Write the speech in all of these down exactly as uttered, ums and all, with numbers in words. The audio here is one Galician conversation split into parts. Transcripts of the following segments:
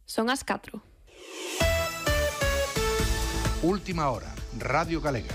Son as catro. Última hora, Radio Galega.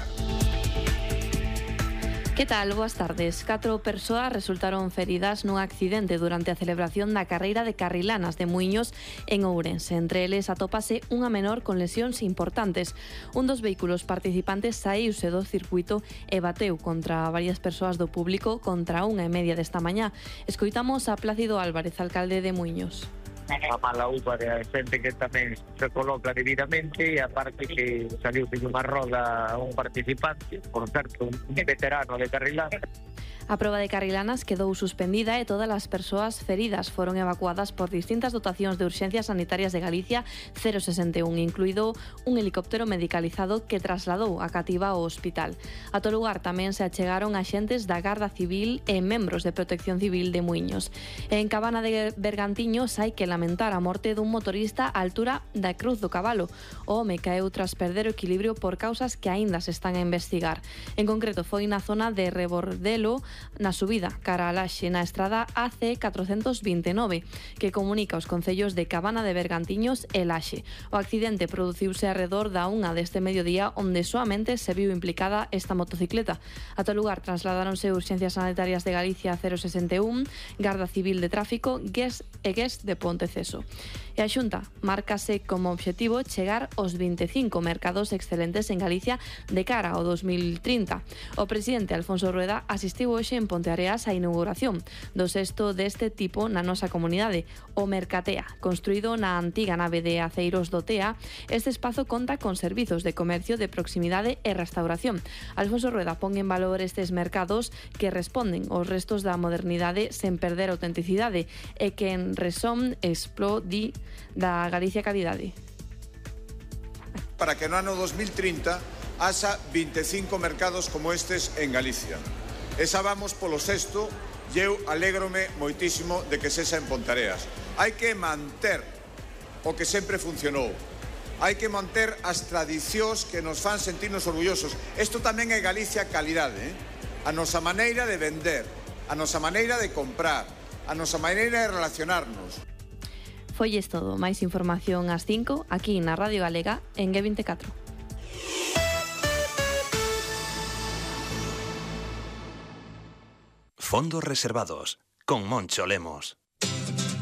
Que tal? Boas tardes. Catro persoas resultaron feridas nun accidente durante a celebración da carreira de Carrilanas de Muiños en Ourense. Entre eles atópase unha menor con lesións importantes. Un dos vehículos participantes saíuse do circuito e bateu contra varias persoas do público contra unha e media desta mañá. Escoitamos a Plácido Álvarez, alcalde de Muiños. A mala uva de xente que tamén se coloca debidamente, e aparte que saliu sin unha roda un participante, por certo, un veterano de Carrilanas. A proba de Carrilanas quedou suspendida e todas as persoas feridas foron evacuadas por distintas dotacións de urxencias sanitarias de Galicia cero sesenta e un, incluído un helicóptero medicalizado que trasladou a cativa ao hospital. A todo lugar tamén se achegaron axentes da Garda Civil e membros de Protección Civil de Muiños. En Cabana de Bergantiños hai que lamentar a morte dun motorista á altura da Cruz do Cabalo. O home caeu tras perder o equilibrio por causas que aínda se están a investigar. En concreto foi na zona de Rebordelo, na subida cara a Laxe, na estrada A C catrocentos vinte e nove, que comunica os concellos de Cabana de Bergantiños e Laxe. O accidente produciuse arredor da unha deste mediodía, onde soamente se viu implicada esta motocicleta. A tal lugar trasladáronse urxencias sanitarias de Galicia cero sesenta e un, Garda Civil de Tráfico, G E S e G E S de Ponteceso. E a Xunta márcase como obxectivo chegar aos vinte e cinco mercados excelentes en Galicia de cara ao dos mil trinta. O presidente Alfonso Rueda asistiu hoxe en Ponteareas á inauguración do sexto deste tipo na nosa comunidade, o Mercatea. Construído na antiga nave de aceiros do T E A, este espazo conta con servizos de comercio de proximidade e restauración. Alfonso Rueda pon en valor estes mercados que responden aos restos da modernidade sen perder a autenticidade e que en resón explodi da Galicia calidade. Para que no ano dos mil trinta haxa vinte e cinco mercados como estes en Galicia. E xa vamos polo sexto e eu alégrome moitísimo de que sexa en Ponteareas. Hai que manter o que sempre funcionou. Hai que manter as tradicións que nos fan sentirnos orgullosos. Isto tamén é Galicia calidade, eh? A nosa maneira de vender, a nosa maneira de comprar, a nosa maneira de relacionarnos. Foi todo. Máis información ás cinco, aquí na Radio Galega, en G vinte e catro. Fondos reservados, con Moncho Lemos.